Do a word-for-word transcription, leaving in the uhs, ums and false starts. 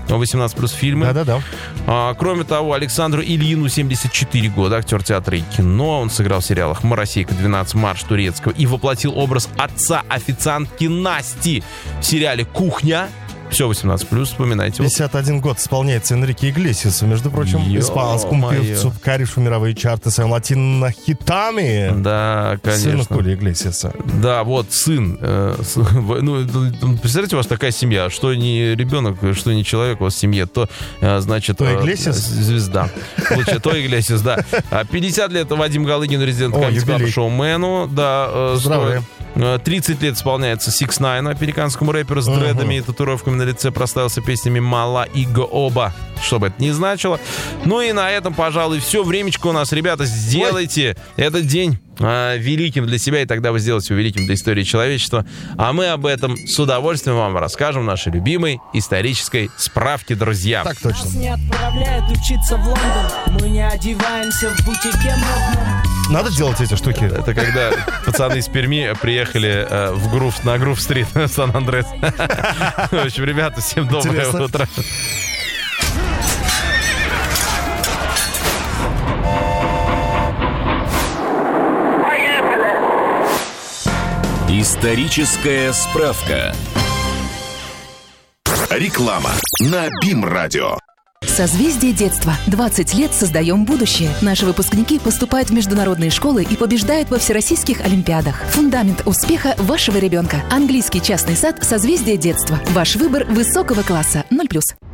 восемнадцать плюс фильмы. Да-да-да. А, кроме того, Александру Ильину, семьдесят четыре года, актер театра и кино. Он сыграл в сериалах «Моросейка двенадцать», «Марш турецкого» и воплотил образ отца официантки Насти в сериале «Кухня». Все, восемнадцать плюс, вспоминайте. пятьдесят один год исполняется Энрике Иглесиасу, между прочим, Ё-моё. испанскому певцу, вкарившему мировые чарты своими латино-хитами. Да, конечно. Сыну Хули Иглесиаса. Да, вот, сын. Э, сын ну, представляете, у вас такая семья, что не ребенок, что не человек у вас в семье, то, э, значит... То э, Иглесиас? Звезда. Лучше, то Иглесиас, да. пятьдесят лет Вадим Галыгин, резидент Comedy Club, шоумену. Да, э, Здравия. тридцать лет исполняется Сикс Найн, американскому рэперу с дредами и татуировками на лице, прославился песнями «Мала» и «Гооба», что бы это ни значило. Ну и на этом, пожалуй, все. Времечко у нас, ребята, сделайте Ой. этот день э, великим для себя, и тогда вы сделаете его великим для истории человечества. А мы об этом с удовольствием вам расскажем в нашей любимой исторической справке, друзья. Так точно. Нас не отправляют учиться в Лондон, мы не одеваемся в бутике модном. Надо делать эти штуки. Это когда пацаны из Перми приехали э, в грув, на Грув-стрит в Сан-Андрес. В общем, ребята, всем доброе Интересно. утро. Историческая справка. Реклама на БИМ-радио. Созвездие детства. двадцать лет создаем будущее. Наши выпускники поступают в международные школы и побеждают во всероссийских олимпиадах. Фундамент успеха вашего ребенка. Английский частный сад «Созвездие детства». Ваш выбор высокого класса. ноль плюс.